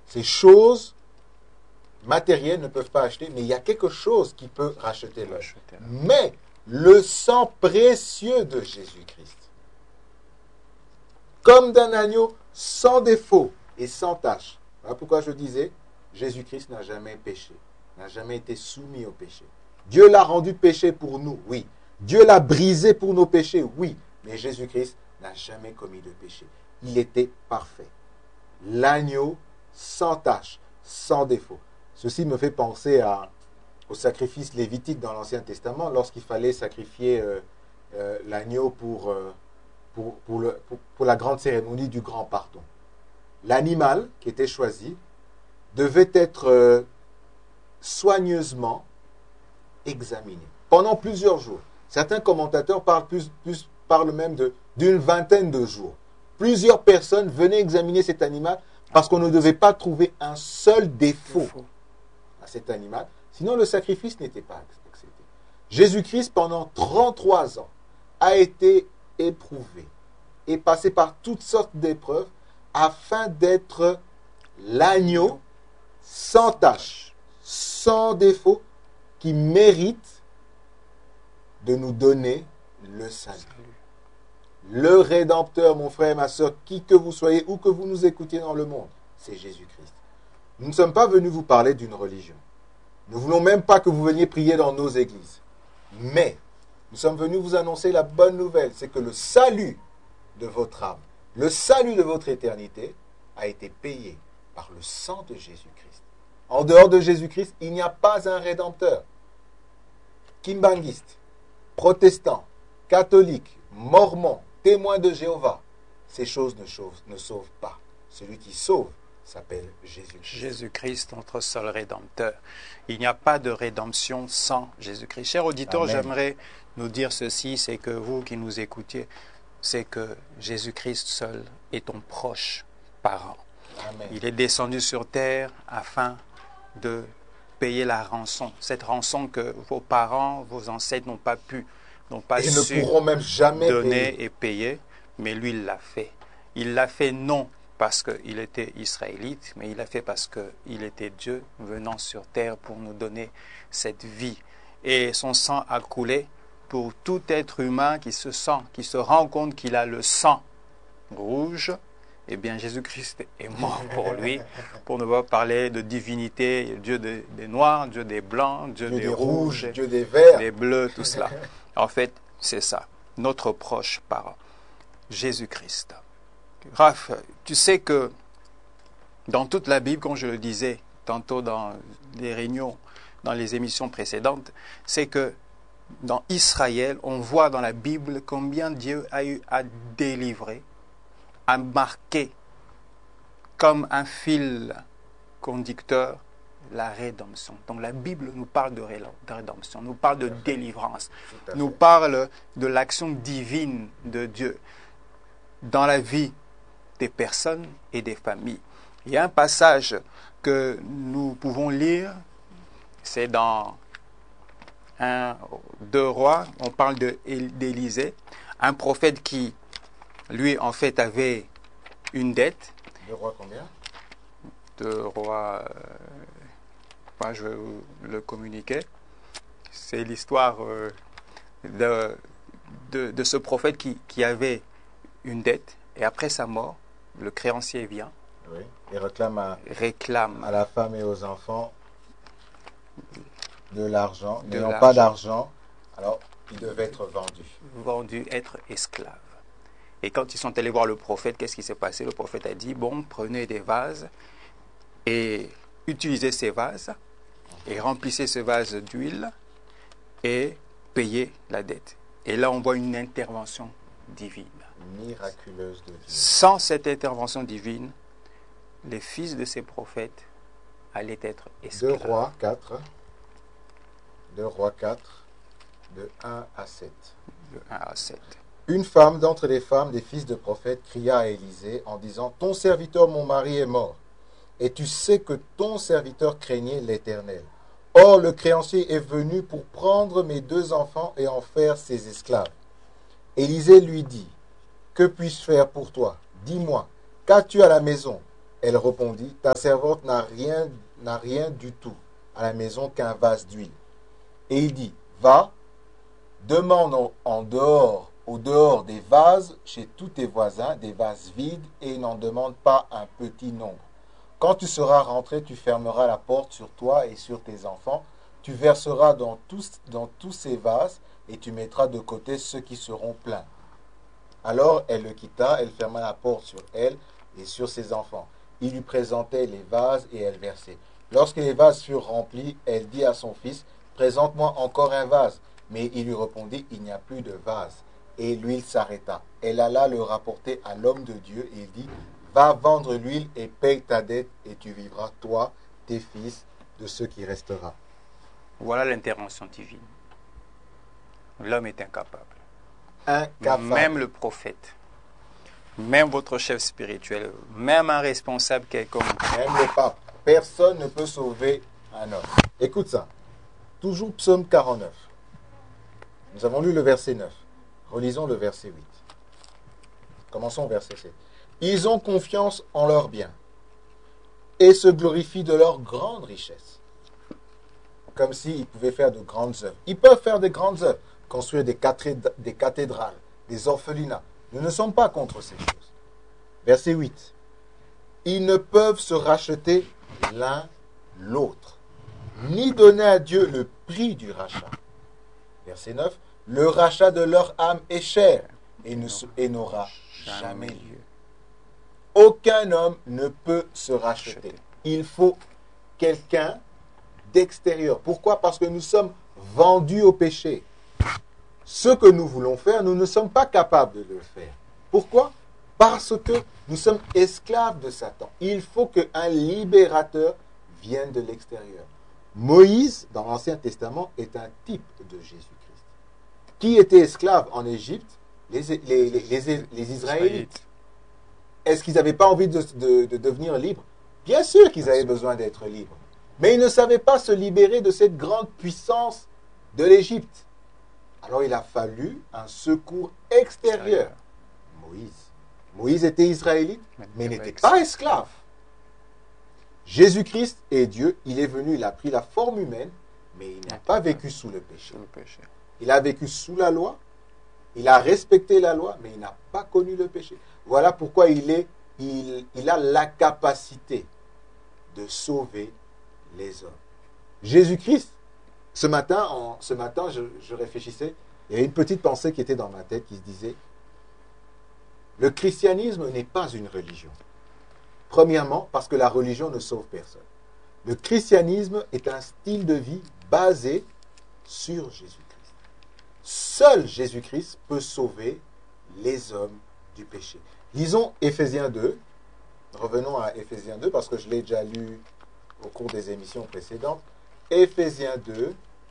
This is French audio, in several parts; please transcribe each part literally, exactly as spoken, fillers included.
Ces choses matérielles ne peuvent pas acheter, mais il y a quelque chose qui peut racheter l'œil. Mais le sang précieux de Jésus-Christ, comme d'un agneau sans défaut et sans tache. Voilà pourquoi je disais, Jésus-Christ n'a jamais péché, n'a jamais été soumis au péché. Dieu l'a rendu péché pour nous, oui. Dieu l'a brisé pour nos péchés, oui. Mais Jésus-Christ n'a jamais commis de péché. Il était parfait. L'agneau sans tache, sans défaut. Ceci me fait penser à, au sacrifice lévitique dans l'Ancien Testament, lorsqu'il fallait sacrifier euh, euh, l'agneau pour, euh, pour, pour, le, pour, pour la grande cérémonie du grand pardon. L'animal qui était choisi devait être euh, soigneusement examiné pendant plusieurs jours. Certains commentateurs parlent, plus, plus, parlent même de, d'une vingtaine de jours. Plusieurs personnes venaient examiner cet animal parce qu'on ne devait pas trouver un seul défaut à cet animal. Sinon, le sacrifice n'était pas accepté. Jésus-Christ, pendant trente-trois ans, a été éprouvé et passé par toutes sortes d'épreuves afin d'être l'agneau sans tache, sans défaut, qui mérite de nous donner le salut. Le Rédempteur, mon frère et ma soeur, qui que vous soyez, où que vous nous écoutiez dans le monde, c'est Jésus-Christ. Nous ne sommes pas venus vous parler d'une religion. Nous ne voulons même pas que vous veniez prier dans nos églises. Mais nous sommes venus vous annoncer la bonne nouvelle, c'est que le salut de votre âme, le salut de votre éternité a été payé par le sang de Jésus-Christ. En dehors de Jésus-Christ, il n'y a pas un Rédempteur. Kimbanguiste, protestant, catholique, mormon, témoin de Jéhovah, ces choses ne sauvent, ne sauvent pas. Celui qui sauve s'appelle Jésus-Christ. Jésus-Christ, notre seul Rédempteur. Il n'y a pas de rédemption sans Jésus-Christ. Chers auditeurs, Amen. J'aimerais nous dire ceci, c'est que vous qui nous écoutiez, c'est que Jésus-Christ seul est ton proche parent. Amen. Il est descendu sur terre afin de payer la rançon. Cette rançon que vos parents, vos ancêtres n'ont pas pu, n'ont pas et su ne pourront même jamais donner payer. et payer, mais lui, il l'a fait. Il l'a fait non parce qu'il était israélite, mais il l'a fait parce qu'il était Dieu venant sur terre pour nous donner cette vie. Et son sang a coulé pour tout être humain qui se sent, qui se rend compte qu'il a le sang rouge. Eh bien, Jésus-Christ est mort pour lui, pour ne pas parler de divinité, Dieu des, des noirs, Dieu des blancs, Dieu, Dieu des, des rouges, rouges, Dieu des verts, des bleus, tout cela. En fait, c'est ça, notre proche parent, Jésus-Christ. Raph, tu sais que dans toute la Bible, comme je le disais tantôt dans les réunions, dans les émissions précédentes, c'est que dans Israël, on voit dans la Bible combien Dieu a eu à délivrer, à marquer comme un fil conducteur la rédemption. Donc la Bible nous parle de rédemption, nous parle de délivrance, nous parle de l'action divine de Dieu dans la vie des personnes et des familles. Il y a un passage que nous pouvons lire, c'est dans un, deux rois, on parle de, d'Élisée, un prophète qui, lui, en fait, avait une dette. Deux rois combien? Deux rois, euh, enfin, je vais vous le communiquer. C'est l'histoire euh, de, de, de ce prophète qui, qui avait une dette, et après sa mort, le créancier vient. Oui, et réclame à, réclame à la femme et aux enfants de l'argent. N'ayant pas d'argent, alors ils devaient être vendus. Vendus, être esclaves. Et quand ils sont allés voir le prophète, qu'est-ce qui s'est passé? Le prophète a dit, bon, prenez des vases et utilisez ces vases et remplissez ce vase d'huile et payez la dette. Et là, on voit une intervention divine. Miraculeuse de Dieu. Sans cette intervention divine, les fils de ces prophètes allaient être esclaves. Deux rois quatre. Deux rois quatre, de un à sept. De un à sept. Une femme d'entre les femmes des fils de prophètes cria à Élisée en disant, ton serviteur, mon mari, est mort. Et tu sais que ton serviteur craignait l'Éternel. Or, le créancier est venu pour prendre mes deux enfants et en faire ses esclaves. Élisée lui dit, que puis-je faire pour toi? Dis-moi, qu'as-tu à la maison? Elle répondit, ta servante n'a rien, n'a rien du tout à la maison qu'un vase d'huile. Et il dit, va, demande en, en dehors, au dehors des vases, chez tous tes voisins, des vases vides, et n'en demande pas un petit nombre. Quand tu seras rentré, tu fermeras la porte sur toi et sur tes enfants. Tu verseras dans tous, dans tous ces vases, et tu mettras de côté ceux qui seront pleins. Alors elle le quitta, elle ferma la porte sur elle et sur ses enfants. Il lui présentait les vases et elle versait. Lorsque les vases furent remplis, elle dit à son fils, présente-moi encore un vase. Mais il lui répondit, il n'y a plus de vase. Et l'huile s'arrêta. Elle alla le rapporter à l'homme de Dieu et il dit, va vendre l'huile et paye ta dette et tu vivras, toi, tes fils, de ce qui restera. Voilà l'intervention divine. L'homme est incapable. Incapable. Même le prophète, même votre chef spirituel, même un responsable quelconque. Même le pape. Personne ne peut sauver un homme. Écoute ça. Toujours psaume quarante-neuf. Nous avons lu le verset neuf. Relisons le verset huit. Commençons au verset sept. Ils ont confiance en leurs biens et se glorifient de leur grande richesse. Comme s'ils pouvaient faire de grandes œuvres. Ils peuvent faire de grandes œuvres. Construire des, cathéd- des cathédrales, des orphelinats. Nous ne sommes pas contre ces choses. Verset huit. Ils ne peuvent se racheter l'un l'autre, ni donner à Dieu le prix du rachat. Verset neuf. Le rachat de leur âme est cher et, ne se- et n'aura jamais lieu. Aucun homme ne peut se racheter. Il faut quelqu'un d'extérieur. Pourquoi? Parce que nous sommes vendus au péché. Ce que nous voulons faire, nous ne sommes pas capables de le faire. Pourquoi? Parce que nous sommes esclaves de Satan. Il faut qu'un libérateur vienne de l'extérieur. Moïse, dans l'Ancien Testament, est un type de Jésus-Christ. Qui était esclave en Égypte? Les, les, les, les, les Israélites. Est-ce qu'ils n'avaient pas envie de, de, de devenir libres? Bien sûr qu'ils avaient besoin d'être libres. Mais ils ne savaient pas se libérer de cette grande puissance de l'Égypte. Alors il a fallu un secours extérieur. Moïse. Moïse était israélite, mais n'était pas esclave. Jésus-Christ est Dieu, il est venu, il a pris la forme humaine, mais il n'a pas vécu sous le péché. Il a vécu sous la loi, il a respecté la loi, mais il n'a pas connu le péché. Voilà pourquoi il, est, il, il a la capacité de sauver les hommes. Jésus-Christ, ce matin, en, ce matin je, je réfléchissais, il y avait une petite pensée qui était dans ma tête qui se disait, le christianisme n'est pas une religion. Premièrement, parce que la religion ne sauve personne. Le christianisme est un style de vie basé sur Jésus-Christ. Seul Jésus-Christ peut sauver les hommes du péché. Lisons Éphésiens deux. Revenons à Éphésiens deux parce que je l'ai déjà lu au cours des émissions précédentes. Éphésiens deux.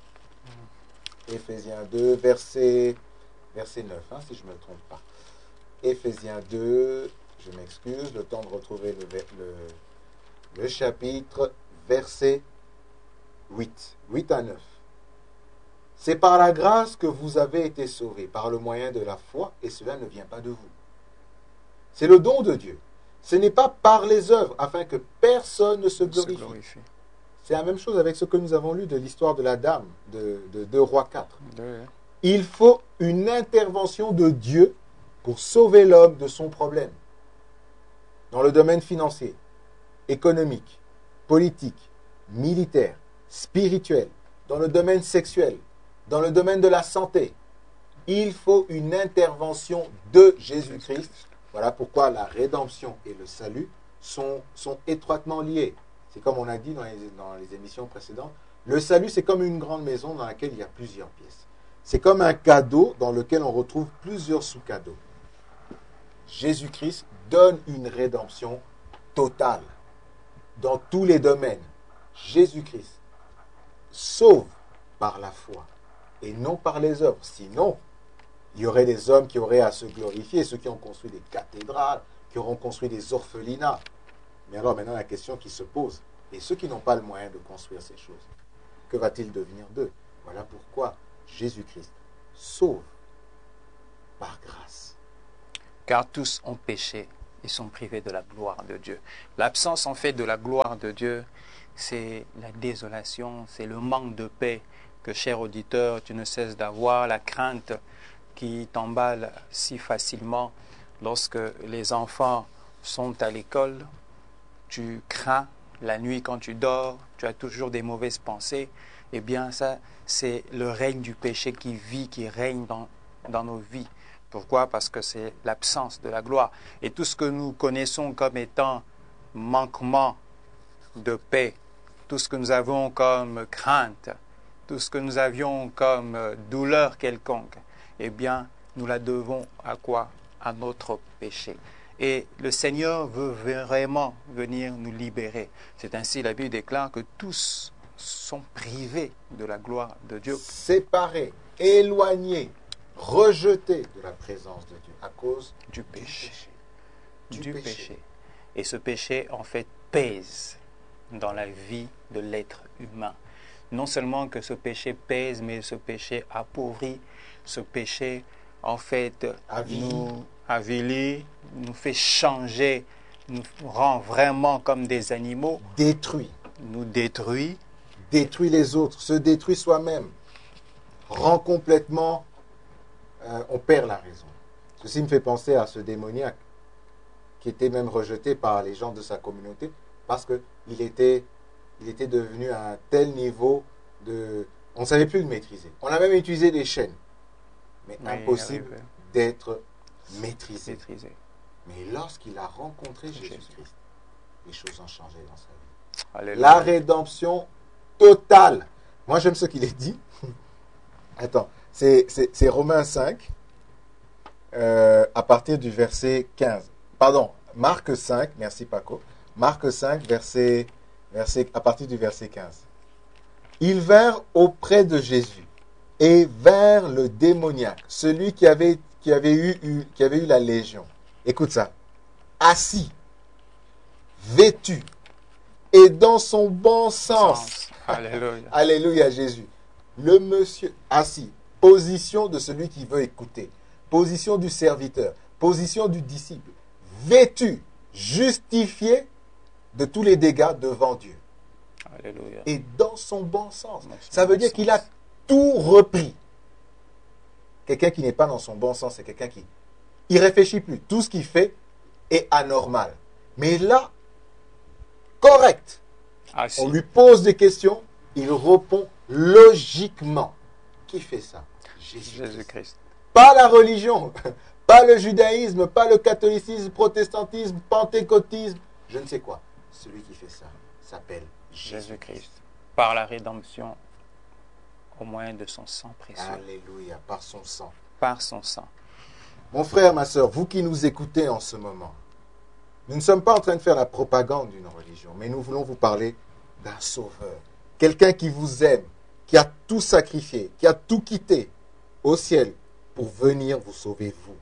Éphésiens deux, verset, verset neuf, hein, si je ne me trompe pas. Éphésiens deux, je m'excuse, le temps de retrouver le, le, le chapitre, verset huit, huit à neuf. C'est par la grâce que vous avez été sauvés, par le moyen de la foi, et cela ne vient pas de vous. C'est le don de Dieu. Ce n'est pas par les œuvres, afin que personne ne se glorifie. Se glorifie. C'est la même chose avec ce que nous avons lu de l'histoire de la dame de, de deux Rois quatre. Oui. Il faut une intervention de Dieu pour sauver l'homme de son problème. Dans le domaine financier, économique, politique, militaire, spirituel, dans le domaine sexuel, dans le domaine de la santé. Il faut une intervention de Jésus-Christ. Voilà pourquoi la rédemption et le salut sont, sont étroitement liés. C'est comme on a dit dans les, dans les émissions précédentes, le salut c'est comme une grande maison dans laquelle il y a plusieurs pièces. C'est comme un cadeau dans lequel on retrouve plusieurs sous-cadeaux. Jésus-Christ donne une rédemption totale dans tous les domaines. Jésus-Christ sauve par la foi et non par les œuvres. Sinon, il y aurait des hommes qui auraient à se glorifier, ceux qui ont construit des cathédrales, qui auront construit des orphelinats. Mais alors maintenant la question qui se pose, et ceux qui n'ont pas le moyen de construire ces choses, que va-t-il devenir d'eux? Voilà pourquoi Jésus-Christ sauve par grâce. Car tous ont péché ils sont privés de la gloire de Dieu. L'absence, en fait, de la gloire de Dieu, c'est la désolation, c'est le manque de paix que, cher auditeur, tu ne cesses d'avoir, la crainte qui t'emballe si facilement lorsque les enfants sont à l'école. Tu crains la nuit quand tu dors, tu as toujours des mauvaises pensées. Eh bien, ça, c'est le règne du péché qui vit, qui règne dans, dans nos vies. Pourquoi? Parce que c'est l'absence de la gloire. Et tout ce que nous connaissons comme étant manquement de paix, tout ce que nous avons comme crainte, tout ce que nous avions comme douleur quelconque, eh bien, nous la devons à quoi? À notre péché. Et le Seigneur veut vraiment venir nous libérer. C'est ainsi, la Bible déclare que tous sont privés de la gloire de Dieu. Séparés, éloignés, rejetés de la présence de Dieu à cause du péché. Du, du péché. péché. Et ce péché, en fait, pèse dans la vie de l'être humain. Non seulement que ce péché pèse, mais ce péché appauvrit, ce péché, en fait, Avilie. nous avilit, nous fait changer, nous rend vraiment comme des animaux, Détruit. nous détruit, Détruit les autres, se détruit soi-même, rend complètement, euh, on perd la raison. Ceci me fait penser à ce démoniaque qui était même rejeté par les gens de sa communauté parce qu'il était, il était devenu à un tel niveau de... On ne savait plus le maîtriser. On a même utilisé des chaînes, mais Oui, impossible arrivé. d'être maîtrisé. maîtrisé. Mais lorsqu'il a rencontré Jésus. Jésus-Christ, les choses ont changé dans sa vie. Alléluia. La rédemption totale. Moi, j'aime ce qu'il est dit. Attends, c'est, c'est, c'est Romains cinq, euh, à partir du verset quinze. Pardon, Marc cinq, merci Paco. Marc cinq, verset, verset, à partir du verset quinze. Ils vinrent auprès de Jésus et vers le démoniaque, celui qui avait, qui avait, eu, eu, qui avait eu la légion. Écoute ça. Assis, vêtu, et dans son bon sens. Sens. Alléluia. Alléluia Jésus. Le monsieur assis, position de celui qui veut écouter, position du serviteur, position du disciple, vêtu, justifié de tous les dégâts devant Dieu. Alléluia. Et dans son bon sens. Dans son Ça veut bon dire sens. qu'il a tout repris. Quelqu'un qui n'est pas dans son bon sens, c'est quelqu'un qui ne réfléchit plus. Tout ce qu'il fait est anormal. Mais là, correct. Assis. On lui pose des questions, il répond logiquement. Qui fait ça? Jésus. Jésus-Christ. Pas la religion, pas le judaïsme, pas le catholicisme, protestantisme, pentecôtisme, je ne sais quoi. Celui qui fait ça s'appelle Jésus-Christ. Jésus-Christ. Par la rédemption au moyen de son sang précieux. Alléluia, par son sang. Par son sang. Mon frère, ma soeur, vous qui nous écoutez en ce moment, nous ne sommes pas en train de faire la propagande d'une religion, mais nous voulons vous parler d'un sauveur. Quelqu'un qui vous aime, qui a tout sacrifié, qui a tout quitté au ciel pour venir vous sauver, vous.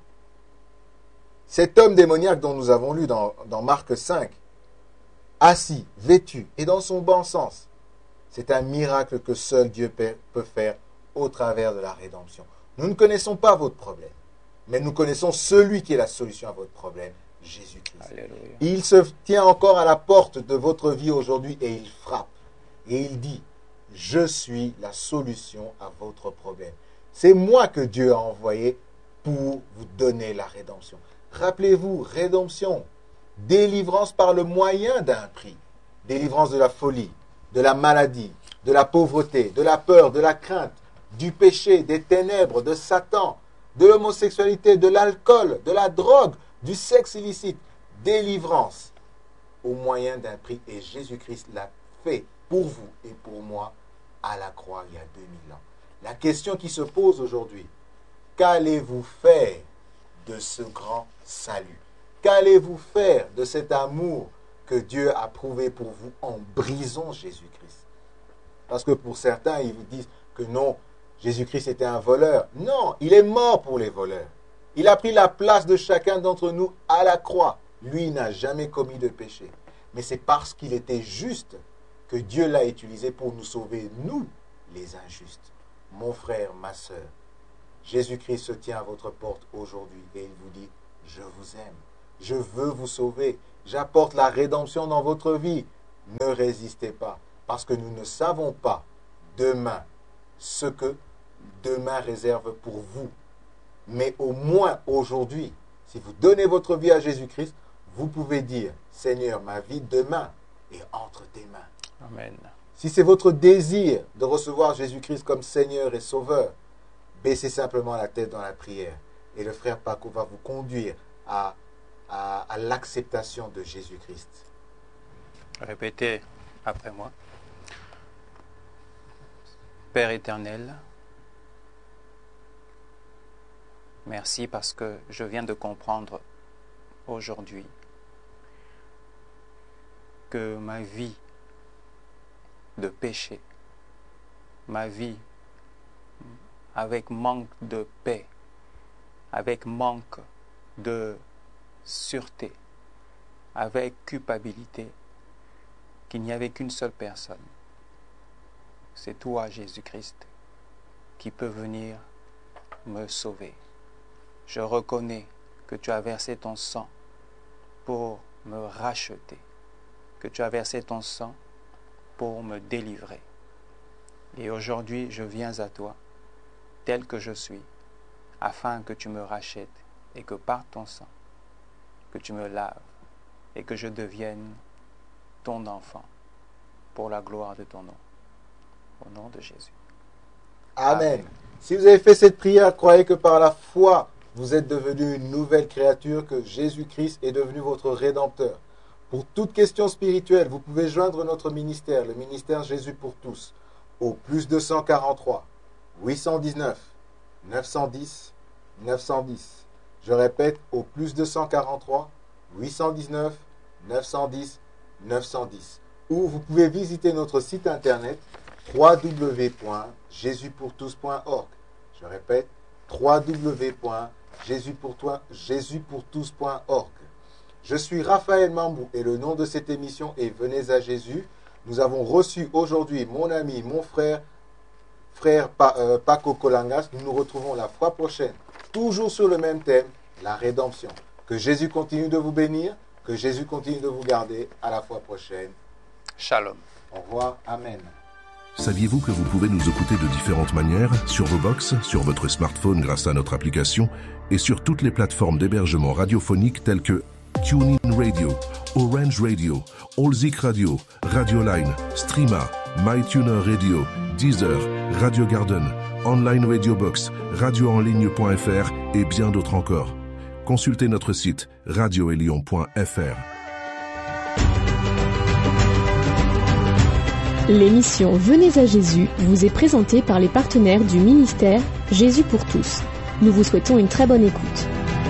Cet homme démoniaque dont nous avons lu dans, dans Marc cinq, assis, vêtu et dans son bon sens, c'est un miracle que seul Dieu peut faire au travers de la rédemption. Nous ne connaissons pas votre problème, mais nous connaissons celui qui est la solution à votre problème, Jésus-Christ. Alléluia. Il se tient encore à la porte de votre vie aujourd'hui et il frappe. Et il dit, je suis la solution à votre problème. C'est moi que Dieu a envoyé pour vous donner la rédemption. Rappelez-vous, rédemption, délivrance par le moyen d'un prix. Délivrance de la folie, de la maladie, de la pauvreté, de la peur, de la crainte, du péché, des ténèbres, de Satan, de l'homosexualité, de l'alcool, de la drogue, du sexe illicite. Délivrance au moyen d'un prix. Et Jésus-Christ l'a fait pour vous et pour moi à la croix il y a deux mille ans. La question qui se pose aujourd'hui, qu'allez-vous faire de ce grand salut? Qu'allez-vous faire de cet amour que Dieu a prouvé pour vous en brisant Jésus-Christ? Parce que pour certains, ils vous disent que non, Jésus-Christ était un voleur. Non, il est mort pour les voleurs. Il a pris la place de chacun d'entre nous à la croix. Lui, il n'a jamais commis de péché. Mais c'est parce qu'il était juste que Dieu l'a utilisé pour nous sauver, nous, les injustes. Mon frère, ma sœur, Jésus-Christ se tient à votre porte aujourd'hui et il vous dit, je vous aime. Je veux vous sauver. J'apporte la rédemption dans votre vie. Ne résistez pas, parce que nous ne savons pas demain ce que demain réserve pour vous. Mais au moins aujourd'hui, si vous donnez votre vie à Jésus-Christ, vous pouvez dire, Seigneur, ma vie demain est entre tes mains. Amen. Si c'est votre désir de recevoir Jésus-Christ comme Seigneur et Sauveur, baissez simplement la tête dans la prière. Et le frère Paco va vous conduire à, à, à l'acceptation de Jésus-Christ. Répétez après moi. Père éternel, merci parce que je viens de comprendre aujourd'hui que ma vie de péché, ma vie avec manque de paix, avec manque de sûreté, avec culpabilité, qu'il n'y avait qu'une seule personne. C'est toi, Jésus-Christ, qui peut venir me sauver. Je reconnais que tu as versé ton sang pour me racheter, que tu as versé ton sang pour me délivrer. Et aujourd'hui, je viens à toi, tel que je suis, afin que tu me rachètes et que par ton sang, que tu me laves et que je devienne ton enfant pour la gloire de ton nom. Au nom de Jésus. Amen. Amen. Si vous avez fait cette prière, croyez que par la foi, vous êtes devenu une nouvelle créature, que Jésus-Christ est devenu votre Rédempteur. Pour toute question spirituelle, vous pouvez joindre notre ministère, le ministère Jésus pour tous, au plus deux cent quarante-trois, huit cent dix-neuf, neuf cent dix, neuf cent dix. Je répète, au plus deux cent quarante-trois, huit cent dix-neuf, neuf cent dix, neuf cent dix. Ou vous pouvez visiter notre site internet w w w point jésus pour tous point org. Je répète, w w w point jésus pour tous point org. Je suis Raphaël Mambou et le nom de cette émission est Venez à Jésus. Nous avons reçu aujourd'hui mon ami, mon frère, frère pa, euh, Paco Colangas. Nous nous retrouvons la fois prochaine, toujours sur le même thème, la rédemption. Que Jésus continue de vous bénir, que Jésus continue de vous garder. À la fois prochaine. Shalom. Au revoir. Amen. Saviez-vous que vous pouvez nous écouter de différentes manières, sur vos box, sur votre smartphone grâce à notre application et sur toutes les plateformes d'hébergement radiophonique telles que TuneIn Radio, Orange Radio, Allzik Radio, Radioline, Streama, MyTuner Radio, Deezer, Radio Garden, Online Radio Box, radio en ligne point f r et bien d'autres encore. Consultez notre site radio elion point f r. L'émission Venez à Jésus vous est présentée par les partenaires du ministère Jésus pour tous. Nous vous souhaitons une très bonne écoute.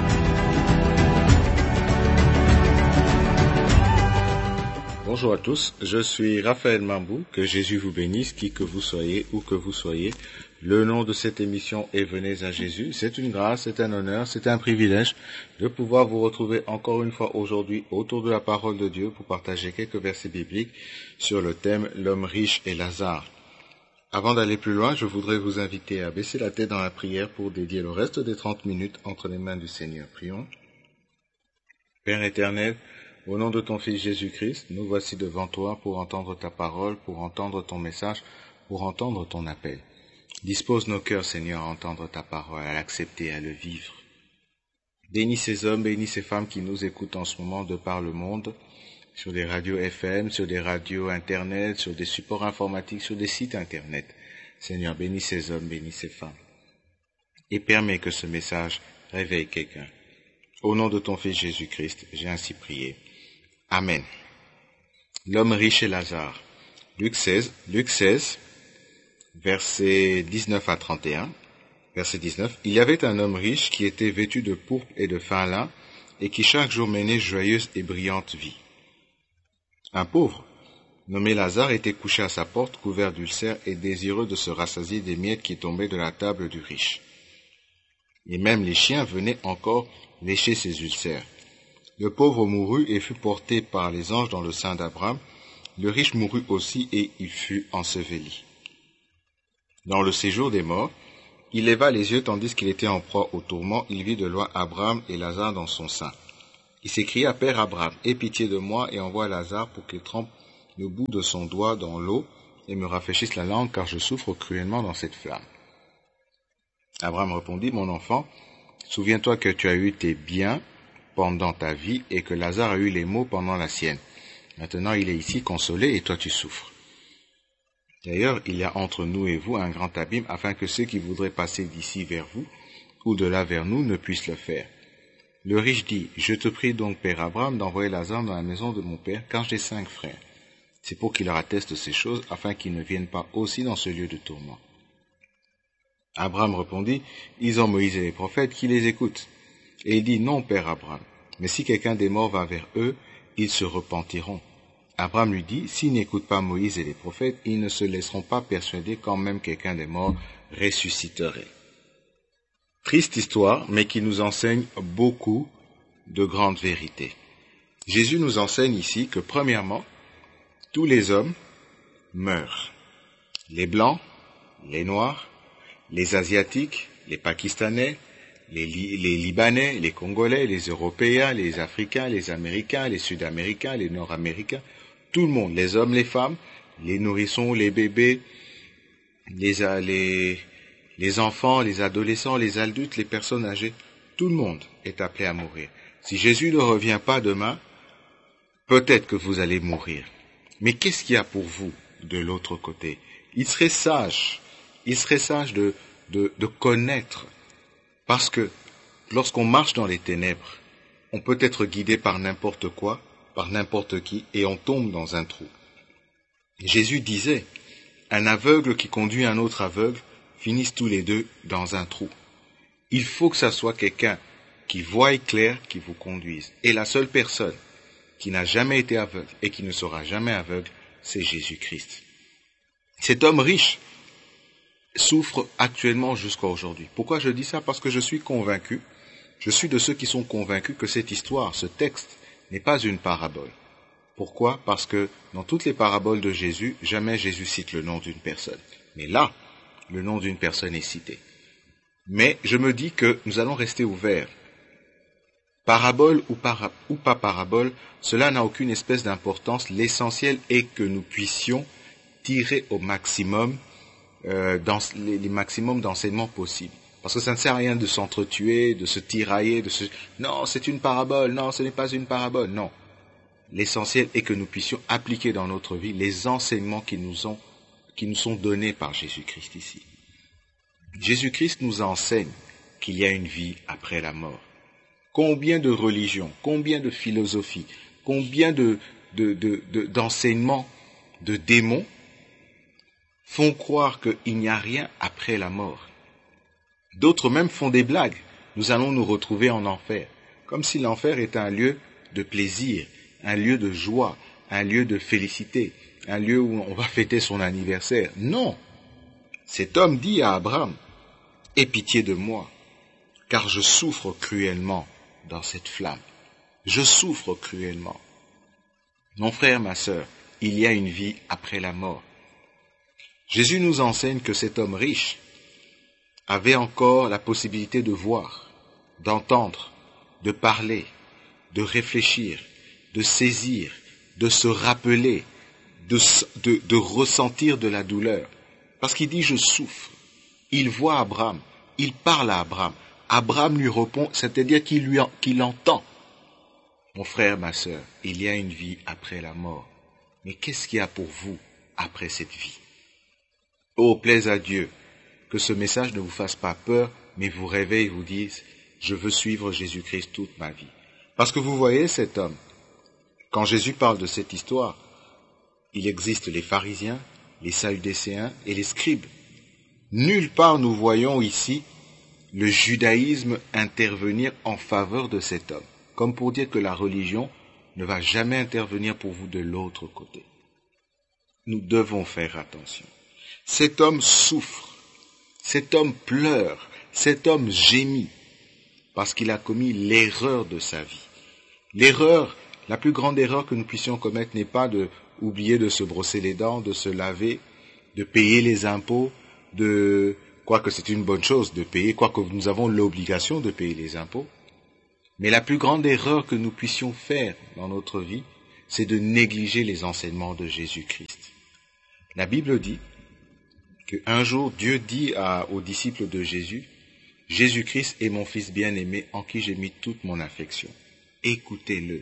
Bonjour à tous, je suis Raphaël Mambou, que Jésus vous bénisse, qui que vous soyez, où que vous soyez. Le nom de cette émission est Venez à Jésus. C'est une grâce, c'est un honneur, c'est un privilège de pouvoir vous retrouver encore une fois aujourd'hui autour de la parole de Dieu pour partager quelques versets bibliques sur le thème L'homme riche et Lazare. Avant d'aller plus loin, je voudrais vous inviter à baisser la tête dans la prière pour dédier le reste des trente minutes entre les mains du Seigneur. Prions. Père éternel, au nom de ton Fils Jésus-Christ, nous voici devant toi pour entendre ta parole, pour entendre ton message, pour entendre ton appel. Dispose nos cœurs, Seigneur, à entendre ta parole, à l'accepter, à le vivre. Bénis ces hommes, bénis ces femmes qui nous écoutent en ce moment de par le monde, sur des radios F M, sur des radios Internet, sur des supports informatiques, sur des sites Internet. Seigneur, bénis ces hommes, bénis ces femmes. Et permets que ce message réveille quelqu'un. Au nom de ton Fils Jésus-Christ, j'ai ainsi prié. Amen. L'homme riche et Lazare. Luc seize, Luc seize, versets dix-neuf à trente et un. Verset dix-neuf. Il y avait un homme riche qui était vêtu de pourpre et de fin lin et qui chaque jour menait joyeuse et brillante vie. Un pauvre, nommé Lazare, était couché à sa porte, couvert d'ulcères et désireux de se rassasier des miettes qui tombaient de la table du riche. Et même les chiens venaient encore lécher ses ulcères. Le pauvre mourut et fut porté par les anges dans le sein d'Abraham. Le riche mourut aussi et il fut enseveli. Dans le séjour des morts, il leva les yeux tandis qu'il était en proie au tourment. Il vit de loin Abraham et Lazare dans son sein. Il s'écria, Père Abraham, aie pitié de moi et envoie Lazare pour qu'il trempe le bout de son doigt dans l'eau et me rafraîchisse la langue, car je souffre cruellement dans cette flamme. Abraham répondit, mon enfant, souviens-toi que tu as eu tes biens pendant ta vie et que Lazare a eu les maux pendant la sienne. Maintenant, il est ici consolé et toi tu souffres. D'ailleurs, il y a entre nous et vous un grand abîme, afin que ceux qui voudraient passer d'ici vers vous ou de là vers nous ne puissent le faire. Le riche dit, je te prie donc, Père Abraham, d'envoyer Lazare dans la maison de mon père, car j'ai cinq frères. C'est pour qu'il leur atteste ces choses, afin qu'ils ne viennent pas aussi dans ce lieu de tourment. Abraham répondit, ils ont Moïse et les prophètes qui les écoutent. Et il dit, non, Père Abraham, mais si quelqu'un des morts va vers eux, ils se repentiront. Abraham lui dit, s'ils n'écoutent pas Moïse et les prophètes, ils ne se laisseront pas persuader quand même quelqu'un des morts ressusciterait. Triste histoire, mais qui nous enseigne beaucoup de grandes vérités. Jésus nous enseigne ici que, premièrement, tous les hommes meurent. Les Blancs, les Noirs, les Asiatiques, les Pakistanais, les, Li- les Libanais, les Congolais, les Européens, les Africains, les Américains, les Sud-Américains, les Nord-Américains, tout le monde, les hommes, les femmes, les nourrissons, les bébés, les, les, les enfants, les adolescents, les adultes, les personnes âgées, tout le monde est appelé à mourir. Si Jésus ne revient pas demain, peut-être que vous allez mourir. Mais qu'est-ce qu'il y a pour vous de l'autre côté? Il serait sage, il serait sage de, de, de connaître, parce que lorsqu'on marche dans les ténèbres, on peut être guidé par n'importe quoi, par n'importe qui, et on tombe dans un trou. Jésus disait, un aveugle qui conduit un autre aveugle finissent tous les deux dans un trou. Il faut que ça soit quelqu'un qui voie clair, qui vous conduise. Et la seule personne qui n'a jamais été aveugle et qui ne sera jamais aveugle, c'est Jésus-Christ. Cet homme riche souffre actuellement jusqu'à aujourd'hui. Pourquoi je dis ça? Parce que je suis convaincu, je suis de ceux qui sont convaincus que cette histoire, ce texte, n'est pas une parabole. Pourquoi? Parce que dans toutes les paraboles de Jésus, jamais Jésus cite le nom d'une personne. Mais là, le nom d'une personne est cité. Mais je me dis que nous allons rester ouverts. Parabole ou, para, ou pas parabole, cela n'a aucune espèce d'importance. L'essentiel est que nous puissions tirer au maximum, euh, dans les, les maximums d'enseignements possibles. Parce que ça ne sert à rien de s'entretuer, de se tirailler, de se... Non, c'est une parabole, non, ce n'est pas une parabole, non. L'essentiel est que nous puissions appliquer dans notre vie les enseignements qui nous, ont, qui nous sont donnés par Jésus-Christ ici. Jésus-Christ nous enseigne qu'il y a une vie après la mort. Combien de religions, combien de philosophies, combien de, de, de, de, d'enseignements de démons font croire qu'il n'y a rien après la mort. D'autres même font des blagues. Nous allons nous retrouver en enfer, comme si l'enfer était un lieu de plaisir, un lieu de joie, un lieu de félicité, un lieu où on va fêter son anniversaire. Non! Cet homme dit à Abraham, « Aie pitié de moi, car je souffre cruellement dans cette flamme. Je souffre cruellement. » Mon frère, ma sœur, il y a une vie après la mort. Jésus nous enseigne que cet homme riche avait encore la possibilité de voir, d'entendre, de parler, de réfléchir, de saisir, de se rappeler, de, de, de ressentir de la douleur. Parce qu'il dit « je souffre ». Il voit Abraham, il parle à Abraham. Abraham lui répond, c'est-à-dire qu'il lui, qu'il entend. Mon frère, ma sœur, il y a une vie après la mort. Mais qu'est-ce qu'il y a pour vous après cette vie? Oh, plaise à Dieu que ce message ne vous fasse pas peur, mais vous réveille et vous dise, je veux suivre Jésus-Christ toute ma vie. Parce que vous voyez cet homme, quand Jésus parle de cette histoire, il existe les pharisiens, les sadducéens et les scribes. Nulle part nous voyons ici le judaïsme intervenir en faveur de cet homme, comme pour dire que la religion ne va jamais intervenir pour vous de l'autre côté. Nous devons faire attention. Cet homme souffre, cet homme pleure, cet homme gémit, parce qu'il a commis l'erreur de sa vie. L'erreur, la plus grande erreur que nous puissions commettre n'est pas de oublier de se brosser les dents, de se laver, de payer les impôts, de, quoique c'est une bonne chose de payer, quoique nous avons l'obligation de payer les impôts. Mais la plus grande erreur que nous puissions faire dans notre vie, c'est de négliger les enseignements de Jésus-Christ. La Bible dit qu'un jour, Dieu dit à, aux disciples de Jésus, « Jésus-Christ est mon Fils bien-aimé en qui j'ai mis toute mon affection. Écoutez-le. »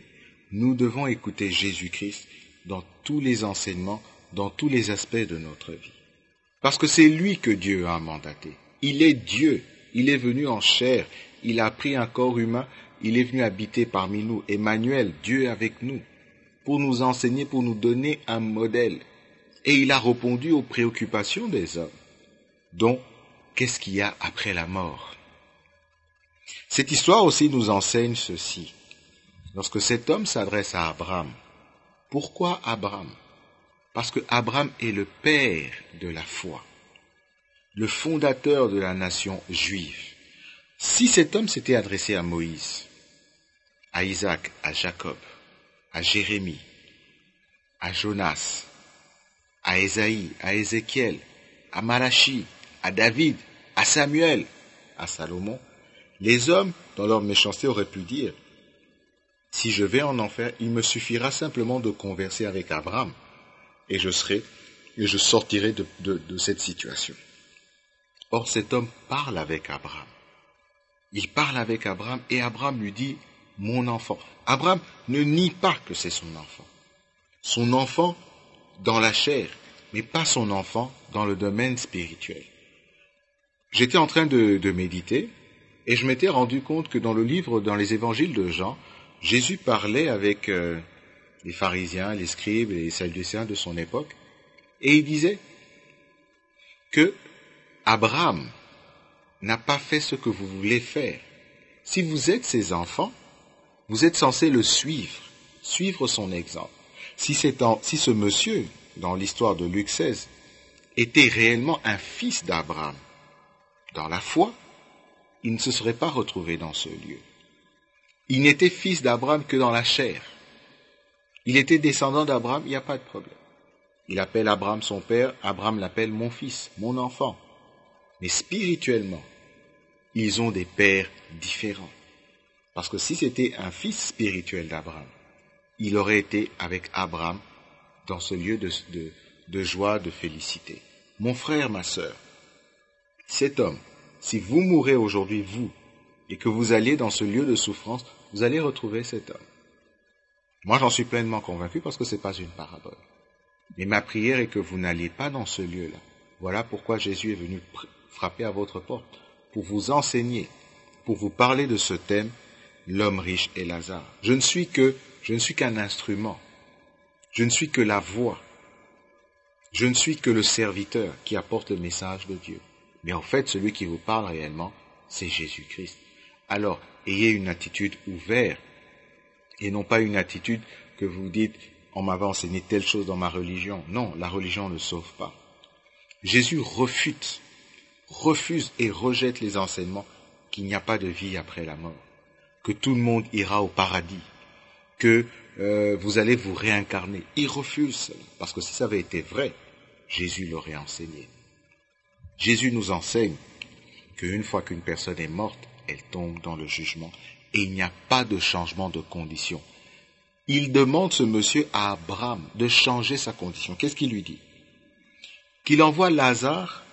Nous devons écouter Jésus-Christ dans tous les enseignements, dans tous les aspects de notre vie. Parce que c'est lui que Dieu a mandaté. Il est Dieu. Il est venu en chair. Il a pris un corps humain. Il est venu habiter parmi nous. Emmanuel, Dieu avec nous, pour nous enseigner, pour nous donner un modèle. Et il a répondu aux préoccupations des hommes. Donc, qu'est-ce qu'il y a après la mort? Cette histoire aussi nous enseigne ceci. Lorsque cet homme s'adresse à Abraham, pourquoi Abraham? Parce que Abraham est le père de la foi, le fondateur de la nation juive. Si cet homme s'était adressé à Moïse, à Isaac, à Jacob, à Jérémie, à Jonas, à Ésaïe, à Ézéchiel, à Malachi, à David, à Samuel, à Salomon, les hommes, dans leur méchanceté, auraient pu dire, si je vais en enfer, il me suffira simplement de converser avec Abraham et je serai, et je sortirai de, de, de cette situation. Or, cet homme parle avec Abraham. Il parle avec Abraham et Abraham lui dit, mon enfant. Abraham ne nie pas que c'est son enfant. Son enfant dans la chair, mais pas son enfant dans le domaine spirituel. J'étais en train de, de méditer et je m'étais rendu compte que dans le livre, dans les évangiles de Jean, Jésus parlait avec euh, les pharisiens, les scribes et les sadducéens de son époque, et il disait que Abraham n'a pas fait ce que vous voulez faire. Si vous êtes ses enfants, vous êtes censés le suivre, suivre son exemple. Si, c'est en, si ce monsieur, dans l'histoire de Luc seize, était réellement un fils d'Abraham, dans la foi, il ne se serait pas retrouvé dans ce lieu. Il n'était fils d'Abraham que dans la chair. Il était descendant d'Abraham, il n'y a pas de problème. Il appelle Abraham son père, Abraham l'appelle mon fils, mon enfant. Mais spirituellement, ils ont des pères différents. Parce que si c'était un fils spirituel d'Abraham, il aurait été avec Abraham dans ce lieu de, de, de joie, de félicité. Mon frère, ma sœur, cet homme, si vous mourrez aujourd'hui, vous, et que vous allez dans ce lieu de souffrance, vous allez retrouver cet homme. Moi, j'en suis pleinement convaincu parce que ce n'est pas une parabole. Mais ma prière est que vous n'alliez pas dans ce lieu-là. Voilà pourquoi Jésus est venu frapper à votre porte, pour vous enseigner, pour vous parler de ce thème, l'homme riche et Lazare. Je ne suis que, je ne suis qu'un instrument. Je ne suis que la voix. Je ne suis que le serviteur qui apporte le message de Dieu. Mais en fait, celui qui vous parle réellement, c'est Jésus-Christ. Alors, ayez une attitude ouverte et non pas une attitude que vous dites « on m'avait enseigné telle chose dans ma religion ». Non, la religion ne sauve pas. Jésus refute, refuse et rejette les enseignements qu'il n'y a pas de vie après la mort, que tout le monde ira au paradis, que euh, vous allez vous réincarner. Il refuse cela, parce que si ça avait été vrai, Jésus l'aurait enseigné. Jésus nous enseigne qu'une fois qu'une personne est morte, elle tombe dans le jugement et il n'y a pas de changement de condition. Il demande ce monsieur à Abraham de changer sa condition. Qu'est-ce qu'il lui dit? Qu'il envoie Lazare,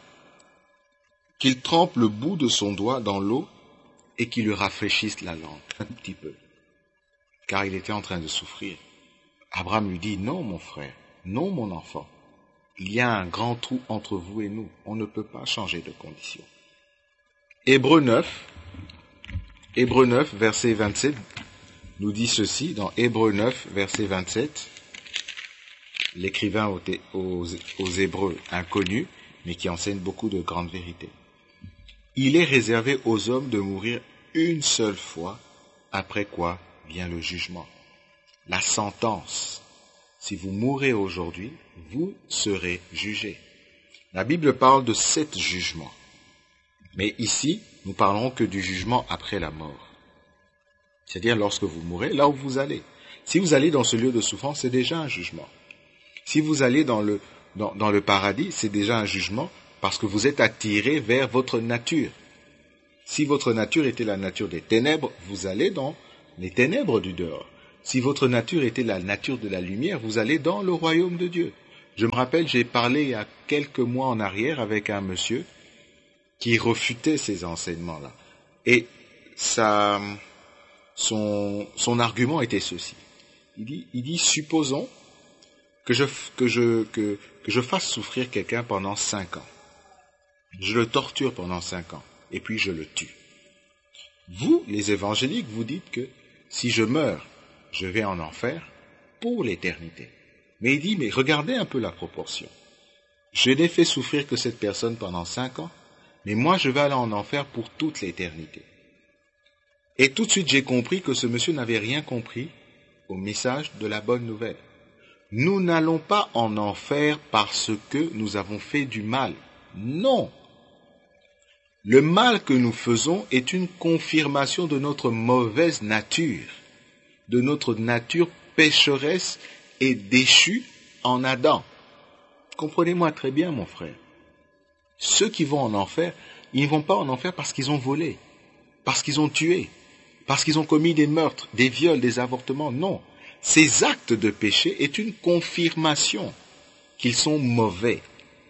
qu'il trempe le bout de son doigt dans l'eau et qu'il lui rafraîchisse la langue un petit peu, car il était en train de souffrir. Abraham lui dit, non mon frère, non mon enfant, il y a un grand trou entre vous et nous, on ne peut pas changer de condition. Hébreux neuf, Hébreux neuf, verset vingt-sept, nous dit ceci, dans Hébreux neuf, verset vingt-sept, l'écrivain aux, aux, aux Hébreux inconnus, mais qui enseigne beaucoup de grandes vérités. Il est réservé aux hommes de mourir une seule fois, après quoi vient le jugement. La sentence. Si vous mourrez aujourd'hui, vous serez jugés. La Bible parle de sept jugements. Mais ici, nous parlons que du jugement après la mort. C'est-à-dire lorsque vous mourrez, là où vous allez. Si vous allez dans ce lieu de souffrance, c'est déjà un jugement. Si vous allez dans le, dans, dans le paradis, c'est déjà un jugement parce que vous êtes attiré vers votre nature. Si votre nature était la nature des ténèbres, vous allez dans les ténèbres du dehors. Si votre nature était la nature de la lumière, vous allez dans le royaume de Dieu. Je me rappelle, j'ai parlé il y a quelques mois en arrière avec un monsieur qui refutait ces enseignements-là. Et ça, son, son argument était ceci. Il dit, il dit supposons que je, que, je, que, que je fasse souffrir quelqu'un pendant cinq ans. Je le torture pendant cinq ans, et puis je le tue. Vous, les évangéliques, vous dites que si je meurs, je vais en enfer pour l'éternité. Mais il dit, mais regardez un peu la proportion. Je n'ai fait souffrir que cette personne pendant cinq ans, mais moi je vais aller en enfer pour toute l'éternité. Et tout de suite j'ai compris que ce monsieur n'avait rien compris au message de la bonne nouvelle. Nous n'allons pas en enfer parce que nous avons fait du mal. Non. Le mal que nous faisons est une confirmation de notre mauvaise nature, de notre nature pécheresse et déchue en Adam. Comprenez-moi très bien, mon frère. Ceux qui vont en enfer, ils ne vont pas en enfer parce qu'ils ont volé, parce qu'ils ont tué, parce qu'ils ont commis des meurtres, des viols, des avortements. Non. Ces actes de péché est une confirmation qu'ils sont mauvais,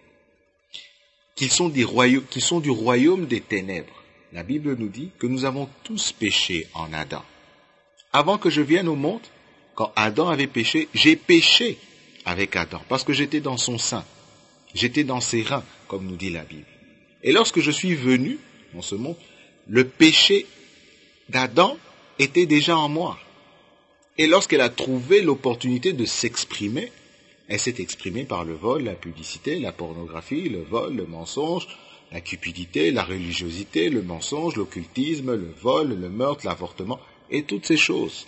qu'ils sont, des royaumes, qu'ils sont du royaume des ténèbres. La Bible nous dit que nous avons tous péché en Adam. Avant que je vienne au monde, quand Adam avait péché, j'ai péché avec Adam, parce que j'étais dans son sein, j'étais dans ses reins, comme nous dit la Bible. Et lorsque je suis venu dans ce monde, le péché d'Adam était déjà en moi. Et lorsqu'elle a trouvé l'opportunité de s'exprimer, elle s'est exprimée par le vol, la publicité, la pornographie, le vol, le mensonge, la cupidité, la religiosité, le mensonge, l'occultisme, le vol, le meurtre, l'avortement, et toutes ces choses.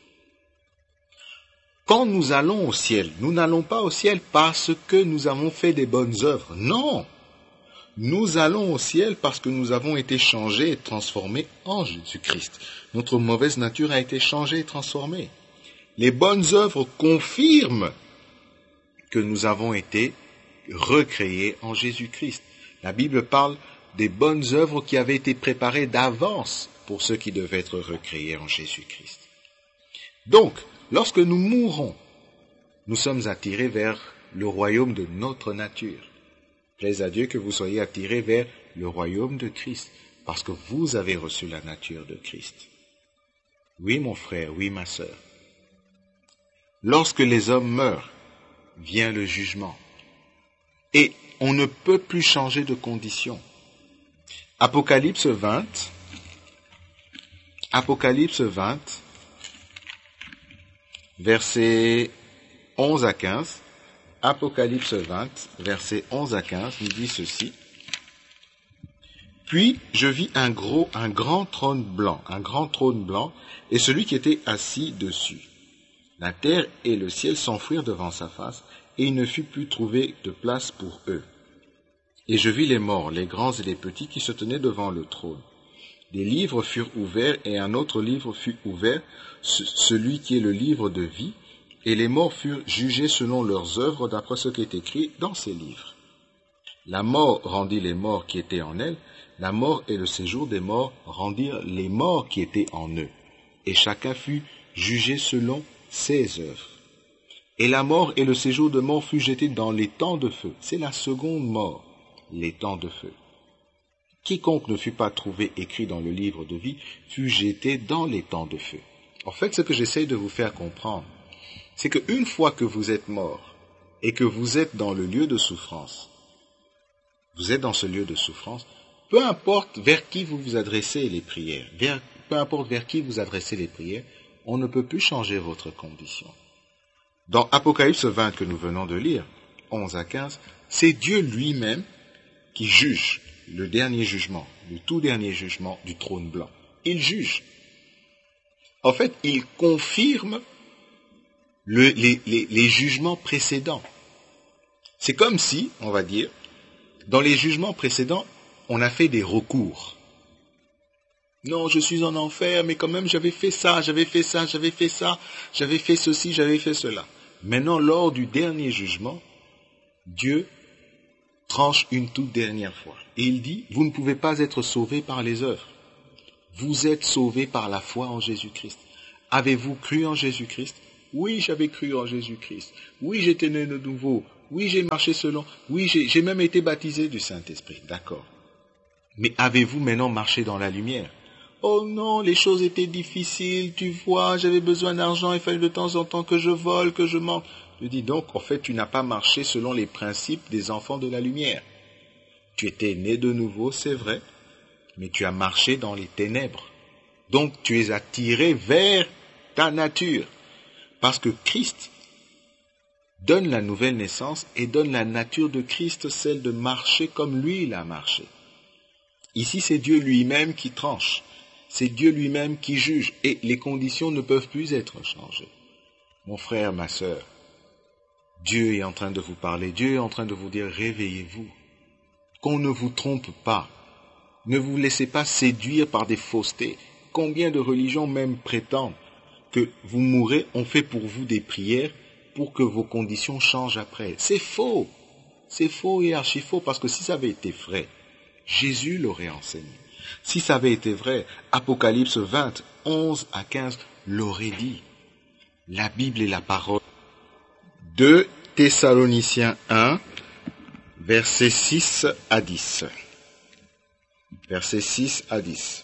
Quand nous allons au ciel, nous n'allons pas au ciel parce que nous avons fait des bonnes œuvres. Non! Nous allons au ciel parce que nous avons été changés et transformés en Jésus-Christ. Notre mauvaise nature a été changée et transformée. Les bonnes œuvres confirment que nous avons été recréés en Jésus-Christ. La Bible parle des bonnes œuvres qui avaient été préparées d'avance pour ceux qui devaient être recréés en Jésus-Christ. Donc, lorsque nous mourrons, nous sommes attirés vers le royaume de notre nature. Plaise à Dieu que vous soyez attirés vers le royaume de Christ, parce que vous avez reçu la nature de Christ. Oui, mon frère, oui, ma sœur. Lorsque les hommes meurent, vient le jugement. Et on ne peut plus changer de condition. Apocalypse vingt, Apocalypse vingt, versets onze à quinze, Apocalypse vingt, versets onze à quinze, nous dit ceci. Puis je vis un gros, un grand trône blanc, un grand trône blanc, et celui qui était assis dessus. La terre et le ciel s'enfuirent devant sa face, et il ne fut plus trouvé de place pour eux. Et je vis les morts, les grands et les petits, qui se tenaient devant le trône. Des livres furent ouverts, et un autre livre fut ouvert, celui qui est le livre de vie, et les morts furent jugés selon leurs œuvres d'après ce qui est écrit dans ces livres. La mort rendit les morts qui étaient en elle, la mort et le séjour des morts rendirent les morts qui étaient en eux, et chacun fut jugé selon ses œuvres. Et la mort et le séjour de mort fut jeté dans les temps de feu. C'est la seconde mort, les temps de feu. Quiconque ne fut pas trouvé écrit dans le livre de vie fut jeté dans les temps de feu. En fait, ce que j'essaie de vous faire comprendre, c'est qu'une fois que vous êtes mort et que vous êtes dans le lieu de souffrance, vous êtes dans ce lieu de souffrance, peu importe vers qui vous vous adressez les prières, vers, peu importe vers qui vous adressez les prières, on ne peut plus changer votre condition. Dans Apocalypse vingt que nous venons de lire, onze à quinze, c'est Dieu lui-même qui juge le dernier jugement, le tout dernier jugement du trône blanc. Il juge. En fait, il confirme le, les, les, les jugements précédents. C'est comme si, on va dire, dans les jugements précédents, on a fait des recours. Non, je suis en enfer, mais quand même j'avais fait ça, j'avais fait ça, j'avais fait ça, j'avais fait ceci, j'avais fait cela. Maintenant, lors du dernier jugement, Dieu tranche une toute dernière fois. Et il dit, vous ne pouvez pas être sauvés par les œuvres. Vous êtes sauvés par la foi en Jésus-Christ. Avez-vous cru en Jésus-Christ? Oui, j'avais cru en Jésus-Christ. Oui, j'étais né de nouveau. Oui, j'ai marché selon. Oui, j'ai, j'ai même été baptisé du Saint-Esprit. D'accord. Mais avez-vous maintenant marché dans la lumière? Oh non, les choses étaient difficiles, tu vois, j'avais besoin d'argent, il fallait de temps en temps que je vole, que je mente. Je dis donc, en fait, tu n'as pas marché selon les principes des enfants de la lumière. Tu étais né de nouveau, c'est vrai, mais tu as marché dans les ténèbres. Donc, tu es attiré vers ta nature. Parce que Christ donne la nouvelle naissance et donne la nature de Christ, celle de marcher comme lui il a marché. Ici, c'est Dieu lui-même qui tranche. C'est Dieu lui-même qui juge. Et les conditions ne peuvent plus être changées. Mon frère, ma sœur, Dieu est en train de vous parler. Dieu est en train de vous dire, réveillez-vous. Qu'on ne vous trompe pas. Ne vous laissez pas séduire par des faussetés. Combien de religions même prétendent que vous mourrez, on fait pour vous des prières pour que vos conditions changent après. C'est faux. C'est faux et archi faux, parce que si ça avait été vrai, Jésus l'aurait enseigné. Si ça avait été vrai, Apocalypse vingt, onze à quinze l'aurait dit. La Bible est la parole. deux Thessaloniciens un, versets six à dix. Versets six à dix.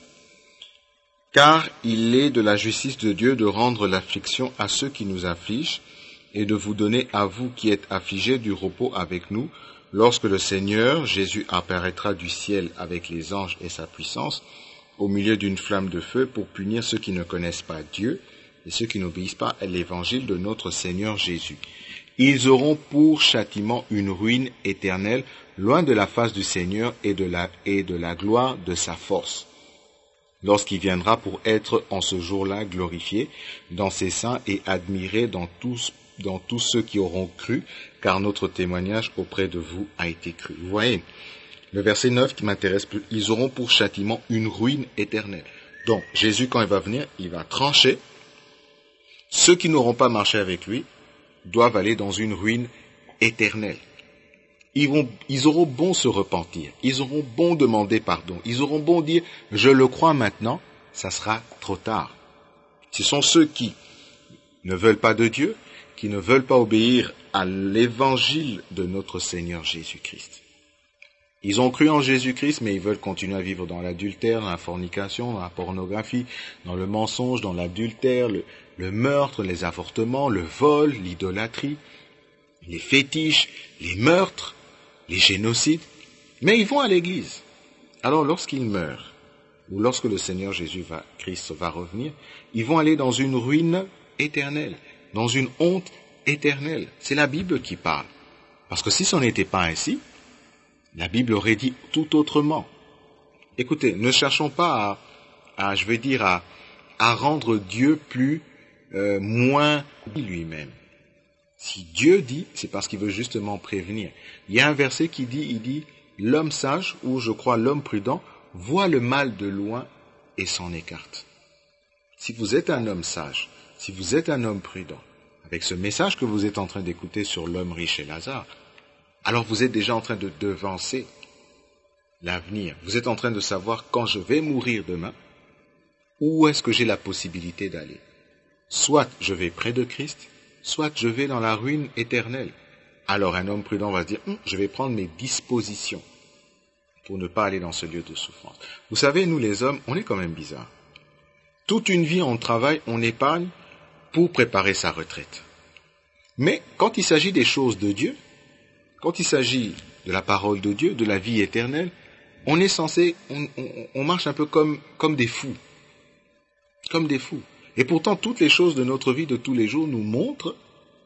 Car il est de la justice de Dieu de rendre l'affliction à ceux qui nous affligent et de vous donner à vous qui êtes affligés du repos avec nous, lorsque le Seigneur Jésus apparaîtra du ciel avec les anges et sa puissance, au milieu d'une flamme de feu pour punir ceux qui ne connaissent pas Dieu et ceux qui n'obéissent pas à l'évangile de notre Seigneur Jésus. Ils auront pour châtiment une ruine éternelle, loin de la face du Seigneur et de la, et de la gloire de sa force, lorsqu'il viendra pour être en ce jour-là glorifié dans ses saints et admiré dans tous, dans tous ceux qui auront cru, car notre témoignage auprès de vous a été cru. Vous voyez, le verset neuf qui m'intéresse plus, ils auront pour châtiment une ruine éternelle. Donc, Jésus, quand il va venir, il va trancher. Ceux qui n'auront pas marché avec lui doivent aller dans une ruine éternelle. Ils, vont, ils auront bon se repentir, ils auront bon demander pardon, ils auront bon dire « je le crois maintenant », ça sera trop tard. Ce sont ceux qui ne veulent pas de Dieu, qui ne veulent pas obéir à l'évangile de notre Seigneur Jésus-Christ. Ils ont cru en Jésus-Christ, mais ils veulent continuer à vivre dans l'adultère, dans la fornication, dans la pornographie, dans le mensonge, dans l'adultère, le, le meurtre, les avortements, le vol, l'idolâtrie, les fétiches, les meurtres, les génocides, mais ils vont à l'église. Alors lorsqu'ils meurent, ou lorsque le Seigneur Jésus va, Christ va revenir, ils vont aller dans une ruine éternelle, dans une honte éternelle. C'est la Bible qui parle. Parce que si ce n'était pas ainsi, la Bible aurait dit tout autrement. Écoutez, ne cherchons pas à, à je veux dire, à, à rendre Dieu plus, euh, moins lui-même. Si Dieu dit, c'est parce qu'il veut justement prévenir. Il y a un verset qui dit, il dit, l'homme sage, ou je crois l'homme prudent, voit le mal de loin et s'en écarte. Si vous êtes un homme sage, si vous êtes un homme prudent, avec ce message que vous êtes en train d'écouter sur l'homme riche et Lazare, alors vous êtes déjà en train de devancer l'avenir. Vous êtes en train de savoir quand je vais mourir demain, où est-ce que j'ai la possibilité d'aller. Soit je vais près de Christ, soit je vais dans la ruine éternelle. Alors un homme prudent va se dire, hm, je vais prendre mes dispositions pour ne pas aller dans ce lieu de souffrance. Vous savez, nous les hommes, on est quand même bizarres. Toute une vie on travaille, on épargne pour préparer sa retraite. Mais quand il s'agit des choses de Dieu, quand il s'agit de la parole de Dieu, de la vie éternelle, on est censé, on, on, on marche un peu comme, comme des fous. Comme des fous. Et pourtant, toutes les choses de notre vie de tous les jours nous montrent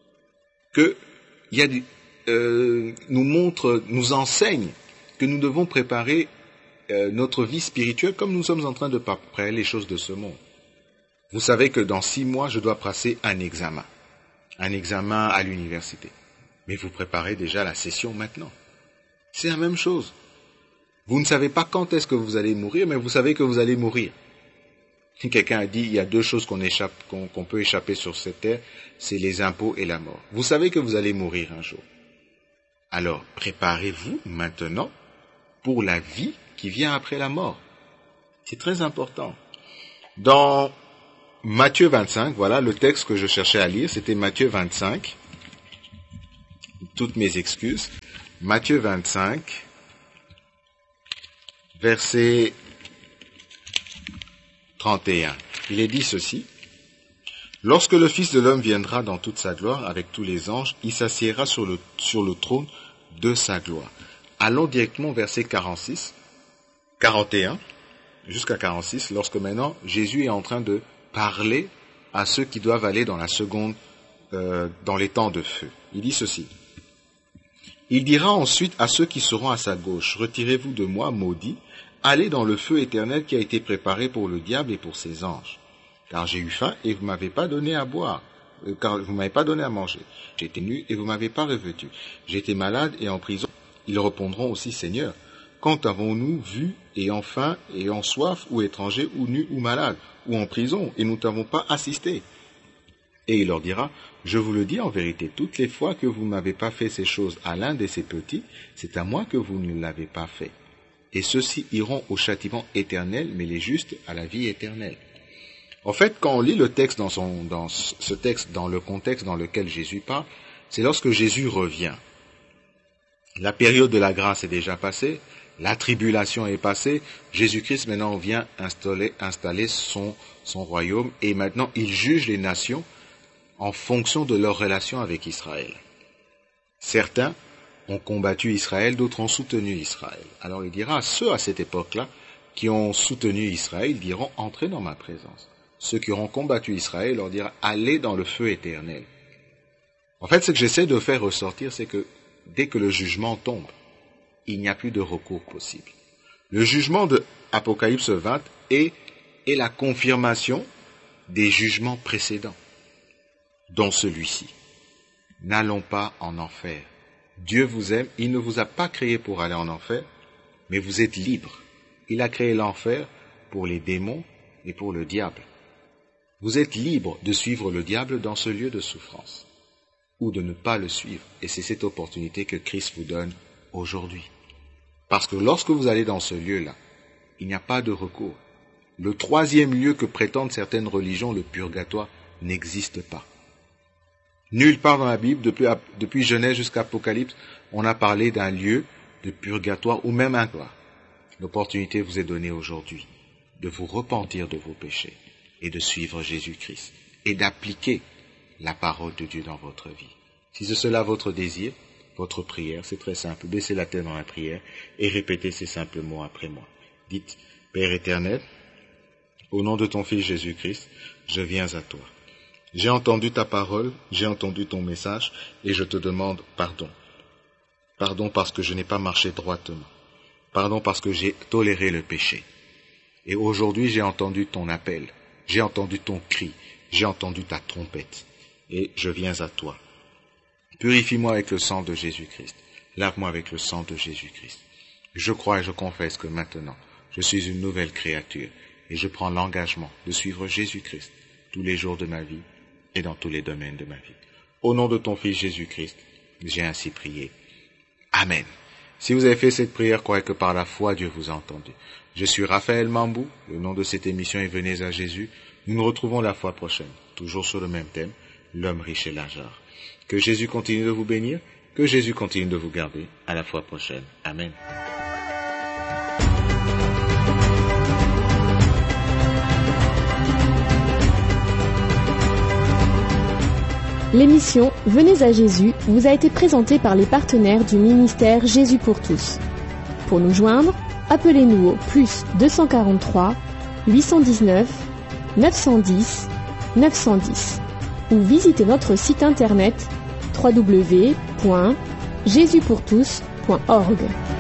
que, il y a des, euh, nous montrent, nous enseignent que nous devons préparer euh, notre vie spirituelle comme nous sommes en train de préparer les choses de ce monde. Vous savez que dans six mois, je dois passer un examen. Un examen à l'université. Mais vous préparez déjà la session maintenant. C'est la même chose. Vous ne savez pas quand est-ce que vous allez mourir, mais vous savez que vous allez mourir. Quelqu'un a dit, il y a deux choses qu'on échappe, qu'on, qu'on peut échapper sur cette terre, c'est les impôts et la mort. Vous savez que vous allez mourir un jour. Alors, préparez-vous maintenant pour la vie qui vient après la mort. C'est très important. Dans Matthieu vingt-cinq, voilà le texte que je cherchais à lire, c'était Matthieu vingt-cinq. Toutes mes excuses. Matthieu vingt-cinq, verset trente et un. Il est dit ceci. Lorsque le Fils de l'homme viendra dans toute sa gloire avec tous les anges, il s'assiera sur le, sur le trône de sa gloire. Allons directement au verset quarante-six, quarante et un, jusqu'à quarante-six, lorsque maintenant Jésus est en train de parler à ceux qui doivent aller dans la seconde, euh, dans les temps de feu. Il dit ceci. Il dira ensuite à ceux qui seront à sa gauche, retirez-vous de moi, maudits, allez dans le feu éternel qui a été préparé pour le diable et pour ses anges. Car j'ai eu faim et vous m'avez pas donné à boire, euh, car vous m'avez pas donné à manger. J'ai été nu et vous m'avez pas revêtu. J'ai été malade et en prison. Ils répondront aussi, Seigneur, quand avons-nous vu ayant faim, ayant soif, ou étranger, ou nu, ou malade, ou en prison, et nous ne t'avons pas assisté? Et il leur dira, je vous le dis en vérité, toutes les fois que vous n'avez pas fait ces choses à l'un de ces petits, c'est à moi que vous ne l'avez pas fait. Et ceux-ci iront au châtiment éternel, mais les justes à la vie éternelle. En fait, quand on lit le texte dans, son, dans ce texte, dans le contexte dans lequel Jésus parle, c'est lorsque Jésus revient. La période de la grâce est déjà passée, la tribulation est passée, Jésus-Christ maintenant vient installer, installer son, son royaume et maintenant il juge les nations en fonction de leur relation avec Israël. Certains ont combattu Israël, d'autres ont soutenu Israël. Alors il dira à ceux à cette époque-là qui ont soutenu Israël, ils diront, entrez dans ma présence. Ceux qui auront combattu Israël leur dira, allez dans le feu éternel. En fait, ce que j'essaie de faire ressortir, c'est que dès que le jugement tombe, il n'y a plus de recours possible. Le jugement de Apocalypse vingt est, est la confirmation des jugements précédents, dont celui-ci. N'allons pas en enfer. Dieu vous aime, il ne vous a pas créé pour aller en enfer, mais vous êtes libre. Il a créé l'enfer pour les démons et pour le diable. Vous êtes libre de suivre le diable dans ce lieu de souffrance, ou de ne pas le suivre. Et c'est cette opportunité que Christ vous donne aujourd'hui. Parce que lorsque vous allez dans ce lieu-là, il n'y a pas de recours. Le troisième lieu que prétendent certaines religions, le purgatoire, n'existe pas. Nulle part dans la Bible, depuis, depuis Genèse jusqu'à Apocalypse, on a parlé d'un lieu de purgatoire ou même un gloire. L'opportunité vous est donnée aujourd'hui de vous repentir de vos péchés et de suivre Jésus-Christ et d'appliquer la parole de Dieu dans votre vie. Si c'est cela votre désir, votre prière, c'est très simple. Baissez la tête dans la prière et répétez ces simples mots après moi. Dites, Père éternel, au nom de ton Fils Jésus-Christ, je viens à toi. J'ai entendu ta parole, j'ai entendu ton message et je te demande pardon. Pardon parce que je n'ai pas marché droitement. Pardon parce que j'ai toléré le péché. Et aujourd'hui, j'ai entendu ton appel, j'ai entendu ton cri, j'ai entendu ta trompette. Et je viens à toi. Purifie-moi avec le sang de Jésus-Christ. Lave-moi avec le sang de Jésus-Christ. Je crois et je confesse que maintenant, je suis une nouvelle créature et je prends l'engagement de suivre Jésus-Christ tous les jours de ma vie et dans tous les domaines de ma vie. Au nom de ton Fils Jésus-Christ, j'ai ainsi prié. Amen. Si vous avez fait cette prière, croyez que par la foi, Dieu vous a entendu. Je suis Raphaël Mambou, le nom de cette émission est Venez à Jésus. Nous nous retrouvons la fois prochaine, toujours sur le même thème, l'homme riche et l'argent. Que Jésus continue de vous bénir, que Jésus continue de vous garder. À la fois prochaine. Amen. L'émission Venez à Jésus vous a été présentée par les partenaires du ministère Jésus pour tous. Pour nous joindre, appelez-nous au plus deux cent quarante-trois, huit cent dix-neuf, neuf cent dix, neuf cent dix ou visitez notre site internet w w w point jésus pour tous point org.